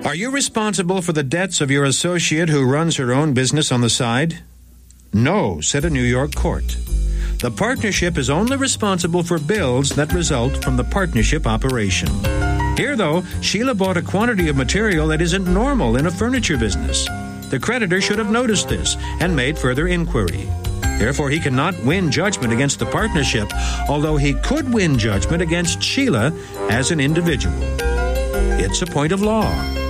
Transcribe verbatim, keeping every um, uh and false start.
Are you responsible for the debts of your associate who runs her own business on the side? No, said a New York court. The partnership is only responsible for bills that result from the partnership operation. Here, though, Sheila bought a quantity of material that isn't normal in a furniture business. The creditor should have noticed this and made further inquiry. Therefore, he cannot win judgment against the partnership, although he could win judgment against Sheila as an individual. It's a point of law.